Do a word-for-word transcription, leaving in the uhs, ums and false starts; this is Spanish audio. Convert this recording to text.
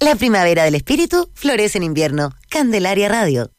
La primavera del espíritu florece en invierno. Candelaria Radio.